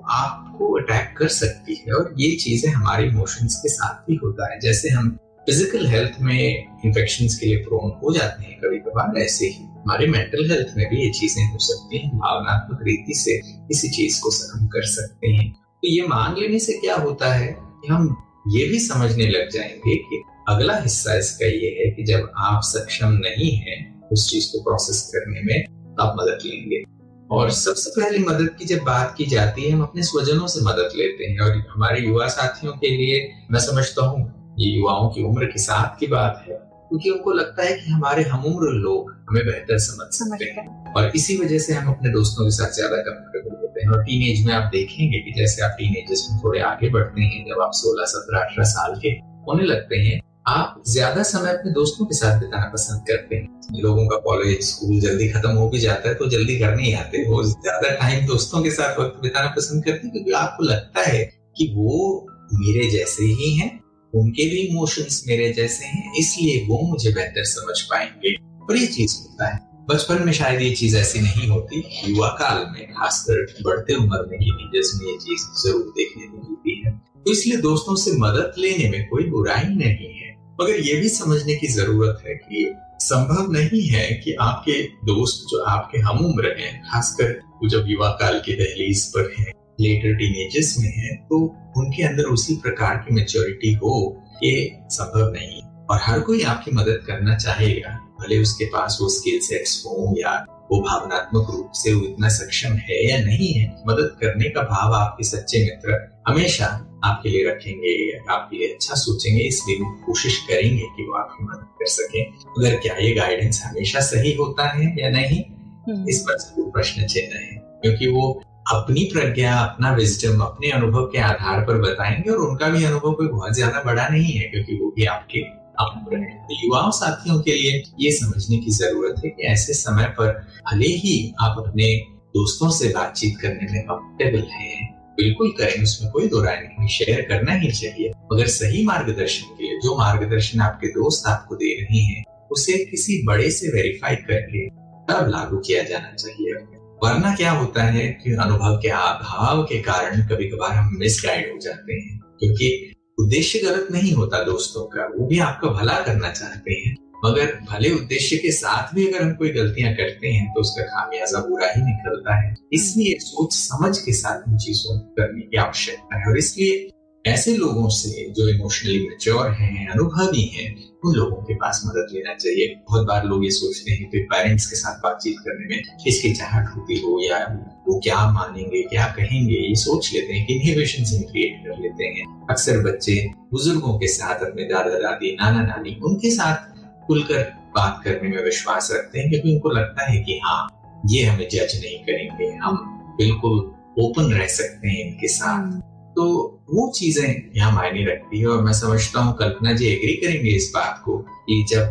आपको अटैक कर सकती है। और ये चीजें हमारे इमोशंस के साथ भी होता है। जैसे हम फिजिकल हेल्थ में इन्फेक्शंस के लिए प्रोन हो जाते हैं कभी कभार, ऐसे ही हमारे मेंटल हेल्थ में भी ये चीजें हो सकती हैं। भावनात्मक रीति से किसी चीज को सहन कर सकते हैं। तो ये मान लेने से क्या होता है कि हम ये भी समझने लग जाएंगे कि अगला हिस्सा इसका ये है कि जब आप सक्षम नहीं हैं उस चीज को प्रोसेस करने में, तो आप मदद लेंगे। और सबसे पहली मदद की जब बात की जाती है, हम अपने स्वजनों से मदद लेते हैं। और हमारे युवा साथियों के लिए मैं समझता हूँ ये युवाओं की उम्र के साथ की बात है, क्योंकि उनको लगता है कि हमारे हमउम्र लोग हमें बेहतर समझ सकते हैं और इसी वजह से हम अपने दोस्तों के साथ ज्यादा कंफर्टेबल होते हैं। और टीनेज में आप देखेंगे कि जैसे आप टीनेजर्स में थोड़े आगे बढ़ते हैं, जब आप 16, 17, 18 साल के होने लगते हैं, आप ज्यादा समय अपने दोस्तों के साथ बिताना पसंद करते हैं। लोगों का कॉलेज स्कूल जल्दी खत्म हो भी जाता है तो जल्दी घर नहीं आते, वो ज्यादा टाइम दोस्तों के साथ वक्त बिताना पसंद करते हैं, क्योंकि आपको लगता है कि वो मेरे जैसे ही हैं, उनके भी इमोशंस मेरे जैसे हैं, इसलिए वो मुझे बेहतर समझ पाएंगे। और ये चीज होता है। बचपन में शायद ये चीज ऐसी नहीं होती, युवा काल में खासकर बढ़ते उम्र में टीनेजर्स में ये चीज जरूर देखने को मिलती है। तो इसलिए दोस्तों से मदद लेने में कोई बुराई नहीं है, मगर ये भी समझने की जरूरत है कि संभव नहीं है कि आपके दोस्त जो आपके हम उम्र हैं, खासकर जब युवा काल की दहलीज पर हैं, लेटर टीनेजर्स में हैं, तो उनके अंदर उसी प्रकार की मैच्योरिटी हो, ये संभव नहीं। और हर कोई आपकी मदद करना चाहेगा, भले उसके पास वो स्किल सेट्स हो या वो भावनात्मक रूप से वो इतना सक्षम है या नहीं है। मदद करने का भाव आपके सच्चे मित्र हमेशा आपके लिए रखेंगे, आपके लिए अच्छा सोचेंगे, इसलिए वो कोशिश करेंगे कि वो आपकी मदद कर सके। मगर क्या ये गाइडेंस हमेशा सही होता है या नहीं, इस पर जरूर प्रश्न चिन्ह है, क्योंकि वो अपनी प्रज्ञा, अपना विजडम, अपने अनुभव के आधार पर बताएंगे। और उनका भी अनुभव कोई बहुत ज्यादा बड़ा नहीं है, क्योंकि वो भी आपके अपने हैं। तो युवाओं साथियों के लिए ये समझने की जरूरत है कि ऐसे समय पर भले ही आप अपने दोस्तों से बातचीत करने में कंफर्टेबल हैं, बिल्कुल करें, उसमें कोई दो राय नहीं, शेयर करना ही चाहिए। मगर सही मार्गदर्शन के लिए, जो मार्गदर्शन आपके दोस्त आपको दे रहे हैं, उसे किसी बड़े से वेरीफाई करके तब लागू किया जाना चाहिए। वरना क्या होता है कि अनुभव के अभाव के कारण कभी कभार हम मिसगाइड हो जाते हैं, क्योंकि उद्देश्य गलत नहीं होता दोस्तों का, वो भी आपका भला करना चाहते हैं। मगर भले उद्देश्य के साथ भी अगर हम कोई गलतियां करते हैं तो उसका खामियाजा बुरा ही निकलता है। इसलिए सोच समझ के साथ इन चीजों को करने की आवश्यकता है। और इसलिए ऐसे लोगों से जो इमोशनली मैच्योर हैं, अनुभवी हैं, उन लोगों के पास मदद लेना चाहिए। बहुत बार लोग ये सोचते हैं कि पेरेंट्स के साथ बातचीत करने में हिचकिचाहट होती हो, या वो क्या मानेंगे, क्या कहेंगे, ये सोच लेते हैं कि इनहिबिशंस क्रिएट कर लेते हैं। अक्सर बच्चे बुजुर्गों के साथ, अपने दादा दादी, नाना नानी, उनके साथ खुलकर बात करने में विश्वास रखते हैं, क्योंकि उनको लगता है कि हाँ, ये हमें जज नहीं करेंगे, हम बिल्कुल ओपन रह सकते हैं इनके साथ। तो वो चीजें यहाँ मायने रखती है। और मैं समझता हूँ कल्पना जी एग्री करेंगे इस बात को कि जब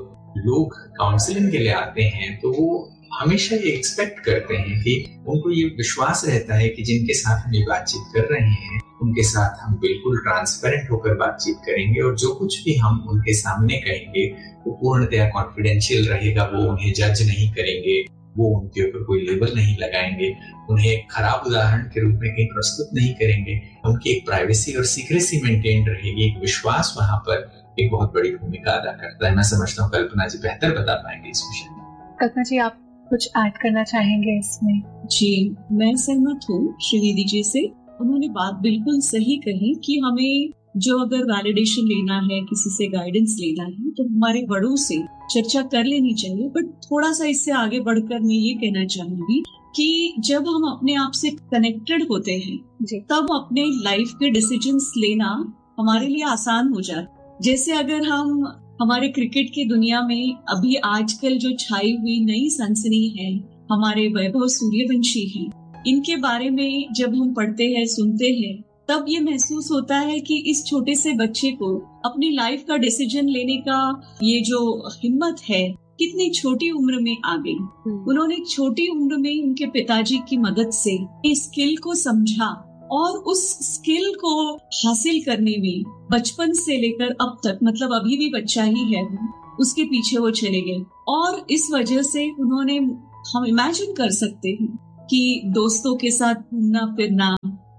लोग काउंसलिंग के लिए आते हैं तो वो हमेशा ये एक्सपेक्ट करते हैं कि उनको ये विश्वास रहता है कि जिनके साथ हम ये बातचीत कर रहे हैं, उनके साथ हम बिल्कुल ट्रांसपेरेंट होकर बातचीत करेंगे, और जो कुछ भी हम उनके सामने कहेंगे वो पूर्णतया कॉन्फिडेंशियल रहेगा। वो उन्हें जज नहीं करेंगे, वो उनके ऊपर कोई लेबल नहीं लगाएंगे, उन्हें एक खराब उदाहरण के रूप में कहीं प्रस्तुत नहीं करेंगे। उनकी एक प्राइवेसी और सीक्रेसी मेंटेन रहेगी। एक विश्वास वहां पर एक बहुत बड़ी भूमिका अदा करता है। मैं समझता हूँ कल्पना जी बेहतर बता पाएंगे इस विषय में। कल्पना जी, आप कुछ ऐड करना चाहेंगे इसमें? जी, मैं सहमत हूँ श्रीनिधि जी से। उन्होंने बात बिल्कुल सही कही कि हमें जो अगर वैलिडेशन लेना है, किसी से गाइडेंस लेना है, तो हमारे बड़ों से चर्चा कर लेनी चाहिए। बट थोड़ा सा इससे आगे बढ़कर मैं ये कहना चाहूंगी कि जब हम अपने आप से कनेक्टेड होते हैं तब अपने लाइफ के डिसीजंस लेना हमारे लिए आसान हो जाता है। जैसे अगर हम हमारे क्रिकेट की दुनिया में अभी आजकल जो छाई हुई नई सनसनी है, हमारे वैभव सूर्यवंशी हैं, इनके बारे में जब हम पढ़ते हैं, सुनते हैं, तब ये महसूस होता है कि इस छोटे से बच्चे को अपनी लाइफ का डिसीजन लेने का ये जो हिम्मत है कितनी छोटी उम्र में आ गई। उन्होंने छोटी उम्र में उनके पिताजी की मदद से इस स्किल को समझा और उस स्किल को हासिल करने में बचपन से लेकर अब तक, मतलब अभी भी बच्चा ही है, उसके पीछे वो चले गए। और इस वजह से उन्होंने, हम इमेजिन कर सकते हैं कि दोस्तों के साथ घूमना फिरना,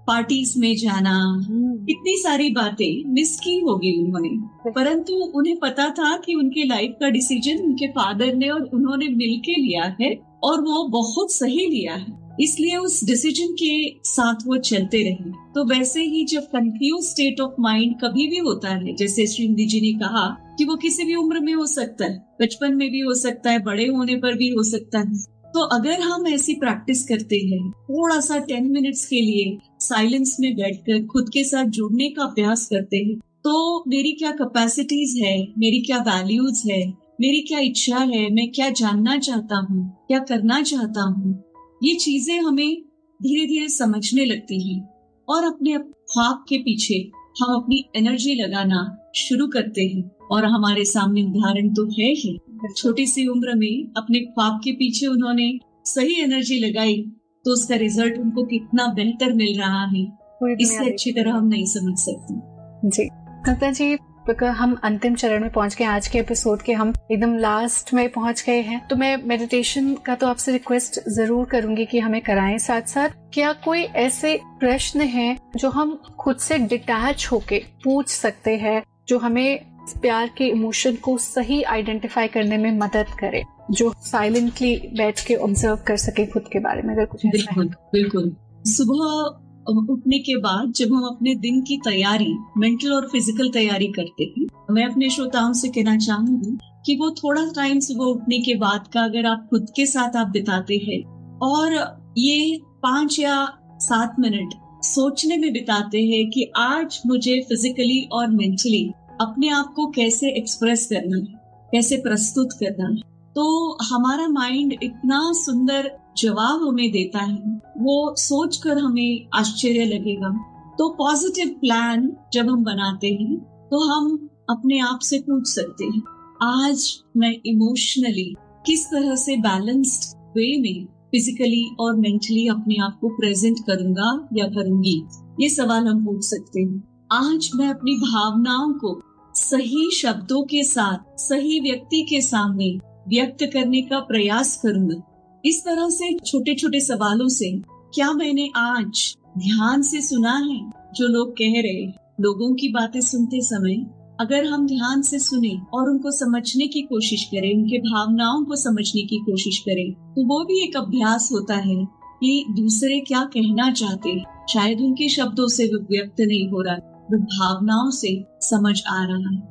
पार्टीज में जाना, इतनी सारी बातें मिस की होगी उन्होंने, परंतु उन्हें पता था कि उनके लाइफ का डिसीजन उनके फादर ने और उन्होंने मिलके लिया है और वो बहुत सही लिया है, इसलिए उस डिसीजन के साथ वो चलते रहे। तो वैसे ही जब कंफ्यूज स्टेट ऑफ माइंड कभी भी होता है, जैसे श्रीनिधि जी ने कहा कि वो किसी भी उम्र में हो सकता है, बचपन में भी हो सकता है, बड़े होने पर भी हो सकता है, तो अगर हम ऐसी प्रैक्टिस करते हैं, थोड़ा सा 10 मिनट्स के लिए साइलेंस में बैठकर खुद के साथ जुड़ने का अभ्यास करते हैं, तो मेरी क्या कैपेसिटीज है, मेरी क्या वैल्यूज है, मेरी क्या इच्छा है, मैं क्या जानना चाहता हूँ, क्या करना चाहता हूँ, ये चीजें हमें धीरे धीरे समझने लगती हैं और अपने ख्वाब के पीछे हम अपनी एनर्जी लगाना शुरू करते हैं। और हमारे सामने उदाहरण तो है ही, छोटी सी उम्र में अपने ख्वाब के पीछे उन्होंने सही एनर्जी लगाई तो उसका रिजल्ट उनको कितना बेहतर मिल रहा है, इससे अच्छी तरह हम नहीं समझ सकते। जी कल्पना जी, हम अंतिम चरण में पहुंच गए, आज के एपिसोड के हम एकदम लास्ट में पहुंच गए हैं, तो मैं मेडिटेशन का तो आपसे रिक्वेस्ट जरूर करूंगी कि हमें कराएं। साथ साथ क्या कोई ऐसे प्रश्न हैं जो हम खुद से डिटैच होके पूछ सकते हैं, जो हमें प्यार के इमोशन को सही आइडेंटिफाई करने में मदद करे, जो साइलेंटली बैठ के ऑब्जर्व कर सके खुद के बारे में, अगर कुछ ऐसा है? बिल्कुल। सुबह उठने के बाद जब हम अपने दिन की तैयारी, मेंटल और फिजिकल तैयारी करते हैं, मैं अपने श्रोताओं से कहना चाहूंगी कि वो थोड़ा टाइम सुबह उठने के बाद का अगर आप खुद के साथ आप बिताते हैं और ये 5 या 7 मिनट सोचने में बिताते हैं कि आज मुझे फिजिकली और मेंटली अपने आप को कैसे एक्सप्रेस करना है, कैसे प्रस्तुत करना है, तो हमारा माइंड इतना सुंदर जवाब हमें देता है, वो सोचकर हमें आश्चर्य लगेगा। तो पॉजिटिव प्लान जब हम बनाते हैं तो हम अपने आप से पूछ सकते हैं, आज मैं इमोशनली किस तरह से बैलेंस्ड वे में फिजिकली और मेंटली अपने आप को प्रेजेंट करूंगा या करूंगी, ये सवाल हम पूछ सकते हैं। आज मैं अपनी भावनाओं को सही शब्दों के साथ सही व्यक्ति के सामने व्यक्त करने का प्रयास करूंगा। इस तरह से छोटे छोटे सवालों से क्या मैंने आज ध्यान से सुना है जो लोग कह रहे हैं। लोगों की बातें सुनते समय अगर हम ध्यान से सुने और उनको समझने की कोशिश करें, उनके भावनाओं को समझने की कोशिश करें, तो वो भी एक अभ्यास होता है कि दूसरे क्या कहना चाहते हैं। शायद उनके शब्दों से व्यक्त नहीं हो रहा, वो भावनाओं से समझ आ रहा है।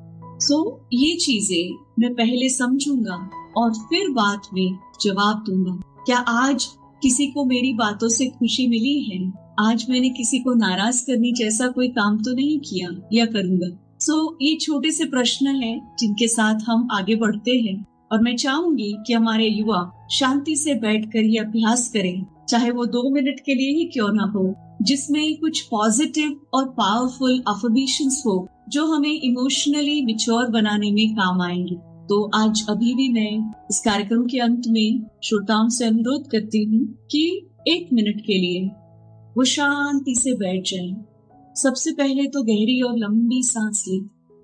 ये चीजें मैं पहले समझूंगा और फिर बाद में जवाब दूंगा। क्या आज किसी को मेरी बातों से खुशी मिली है? आज मैंने किसी को नाराज करने जैसा कोई काम तो नहीं किया या करूंगा? ये छोटे से प्रश्न हैं जिनके साथ हम आगे बढ़ते हैं और मैं चाहूंगी कि हमारे युवा शांति से बैठकर ये अभ्यास करें, चाहे वो 2 मिनट के लिए ही क्यों ना हो, जिसमें कुछ पॉजिटिव और पावरफुल अफर्मेशंस हो जो हमें इमोशनली मैच्योर बनाने में काम आएंगे। तो आज अभी भी मैं इस कार्यक्रम के अंत में श्रोताओं से अनुरोध करती हूँ कि 1 मिनट के लिए वो शांति से बैठ जाएं। सबसे पहले तो गहरी और लंबी सांस लें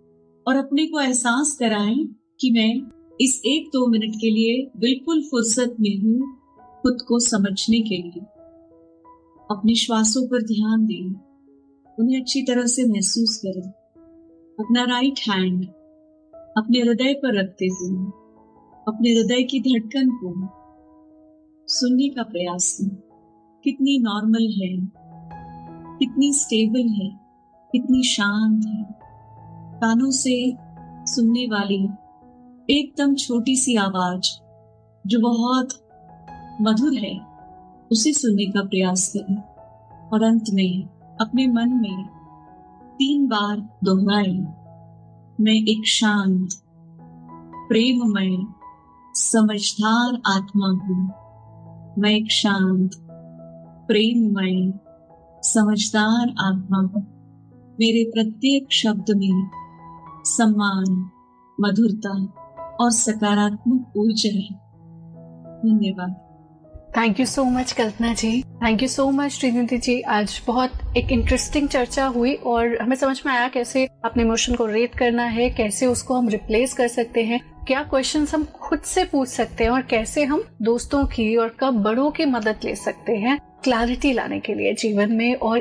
और अपने को एहसास कराएं कि मैं इस 1-2 मिनट के लिए बिल्कुल फुर्सत में हूँ खुद को समझने के लिए। अपने श्वासों पर ध्यान दें, उन्हें अच्छी तरह से महसूस करें। अपना राइट हैंड अपने हृदय पर रखते हुए अपने हृदय की धड़कन को सुनने का प्रयास करें। कितनी नॉर्मल है, कितनी स्टेबल है, कितनी शांत है। कानों से सुनने वाली एकदम छोटी सी आवाज जो बहुत मधुर है, उसे सुनने का प्रयास करें और अंत में अपने मन में 3 बार दोहराएं, मैं एक शांत, प्रेममय, समझदार आत्मा हूँ। मैं एक शांत, प्रेममय, समझदार आत्मा हूँ। मेरे प्रत्येक शब्द में सम्मान, मधुरता और सकारात्मक ऊर्जा है। धन्यवाद। Thank you so much Kalpana ji, thank you so much Srinidhi जी। आज बहुत एक इंटरेस्टिंग चर्चा हुई और हमें समझ में आया कैसे अपने इमोशन को रेट करना है, कैसे उसको हम रिप्लेस कर सकते हैं, क्या क्वेश्चंस हम खुद से पूछ सकते हैं और कैसे हम दोस्तों की और कब बड़ों की मदद ले सकते हैं क्लैरिटी लाने के लिए जीवन में और